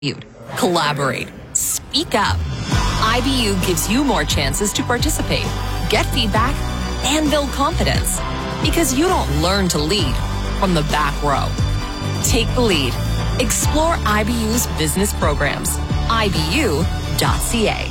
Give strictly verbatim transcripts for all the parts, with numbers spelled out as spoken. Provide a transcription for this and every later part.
Collaborate. Speak up. I B U gives you more chances to participate, get feedback, and build confidence. Because you don't learn to lead from the back row. Take the lead. Explore I B U's business programs. I B U dot C A.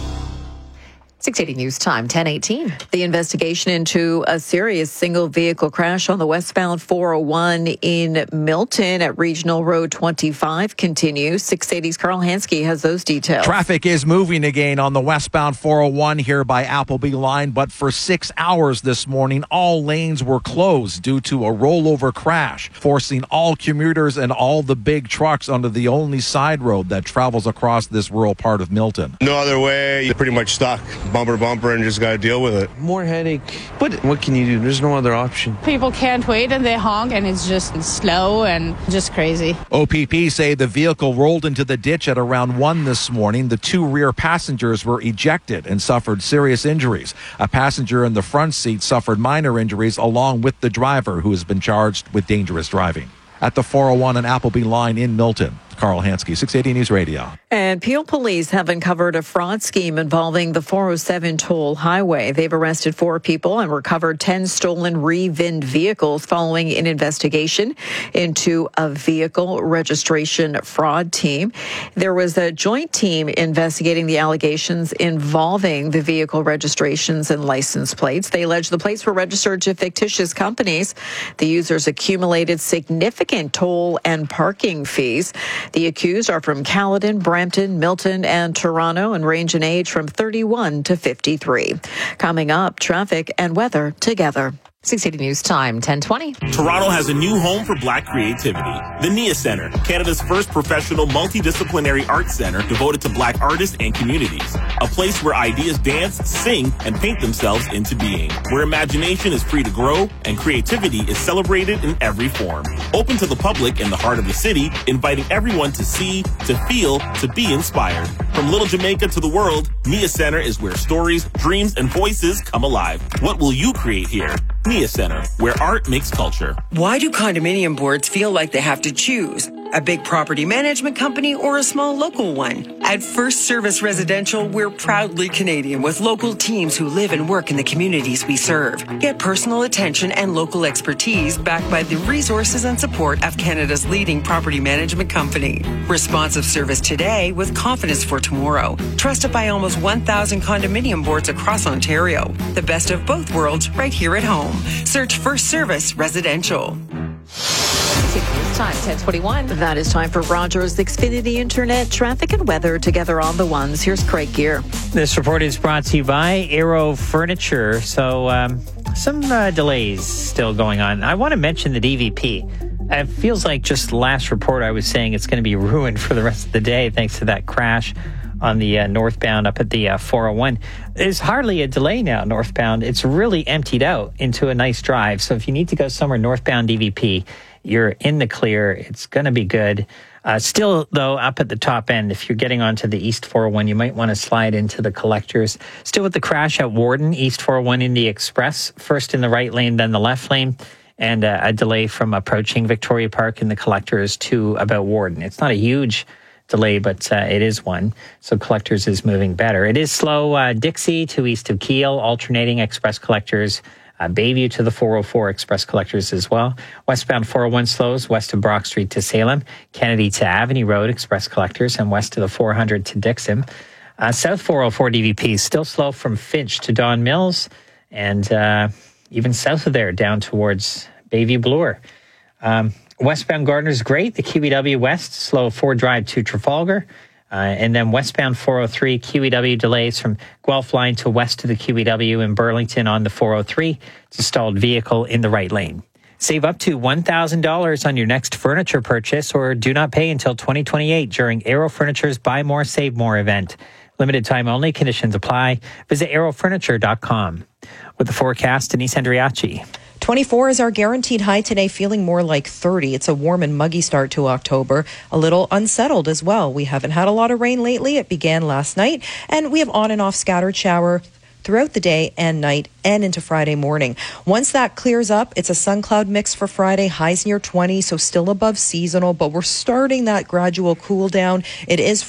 six eighty News Time, ten eighteen. The investigation into a serious single vehicle crash on the westbound four oh one in Milton at Regional Road twenty-five continues. six eighty's Carl Hansky has those details. Traffic is moving again on the westbound four oh one here by Appleby Line, but for six hours this morning, all lanes were closed due to a rollover crash, forcing all commuters and all the big trucks onto the only side road that travels across this rural part of Milton. No other way. You're pretty much stuck. Bumper bumper and just got to deal with it. More headache, but what can you do? There's no other option. People can't wait and they honk and it's just slow and just crazy. O P P say the vehicle rolled into the ditch at around one this morning. The two rear passengers were ejected and suffered serious injuries. A passenger in the front seat suffered minor injuries along with the driver, who has been charged with dangerous driving. At the four oh one and Appleby Line in Milton, Carl Hansky, six eighty News Radio. And Peel police have uncovered a fraud scheme involving the four oh seven toll highway. They've arrested four people and recovered ten stolen re-VIN vehicles following an investigation into a vehicle registration fraud team. There was a joint team investigating the allegations involving the vehicle registrations and license plates. They allege the plates were registered to fictitious companies. The users accumulated significant toll and parking fees. The accused are from Caledon, Brampton, Milton, and Toronto and range in age from thirty-one to fifty-three. Coming up, traffic and weather together. six eighty News Time, ten twenty. Toronto has a new home for Black creativity. The Nia Centre, Canada's first professional multidisciplinary arts centre devoted to Black artists and communities. A place where ideas dance, sing, and paint themselves into being. Where imagination is free to grow and creativity is celebrated in every form. Open to the public in the heart of the city, inviting everyone to see, to feel, to be inspired. From Little Jamaica to the world, Nia Centre is where stories, dreams, and voices come alive. What will you create here? Nia Centre, where art makes culture. Why do condominium boards feel like they have to choose? A big property management company or a small local one? At First Service Residential, we're proudly Canadian with local teams who live and work in the communities we serve. Get personal attention and local expertise backed by the resources and support of Canada's leading property management company. Responsive service today with confidence for tomorrow. Trusted by almost one thousand condominium boards across Ontario. The best of both worlds right here at home. Search First Service Residential. It's time, ten twenty-one. That is time for Rogers Xfinity Internet traffic and weather together on the ones. Here's Craig Gear. This report is brought to you by Aero Furniture. So um, some uh, delays still going on. I want to mention the D V P. It feels like just last report I was saying it's going to be ruined for the rest of the day thanks to that crash on the uh, northbound up at the uh, four oh one. There's hardly a delay now northbound. It's really emptied out into a nice drive. So if you need to go somewhere northbound D V P, you're in the clear. It's going to be good. Uh, still, though, up at the top end, if you're getting onto the East four oh one, you might want to slide into the collectors. Still with the crash at Warden, East four oh one in the Express, first in the right lane, then the left lane, and uh, a delay from approaching Victoria Park in the collectors to about Warden. It's not a huge delay, but uh, it is one. So collectors is moving better. It is slow. Uh, Dixie to east of Kiel, alternating express collectors. Uh, Bayview to the four oh four express collectors as well. Westbound four oh one slows west of Brock Street to Salem. Kennedy to Avenue Road express collectors, and west to the four hundred to Dixon. Uh, South four oh four D V P still slow from Finch to Don Mills, and uh, even south of there down towards Bayview Bloor. Um, Westbound Gardner's great. The Q E W West, slow Ford Drive to Trafalgar. Uh, and then westbound four oh three, Q E W delays from Guelph Line to west to the Q E W in Burlington on the four oh three. It's a stalled vehicle in the right lane. Save up to one thousand dollars on your next furniture purchase or do not pay until twenty twenty-eight during Aero Furniture's Buy More, Save More event. Limited time only. Conditions apply. Visit aero furniture dot com. With the forecast, Denise Andriachi. twenty-four is our guaranteed high today, feeling more like thirty. It's a warm and muggy start to October. A little unsettled as well. We haven't had a lot of rain lately. It began last night, and we have on and off scattered shower throughout the day and night and into Friday morning. Once that clears up, it's a sun cloud mix for Friday, highs near twenty, so still above seasonal, but we're starting that gradual cool down. It is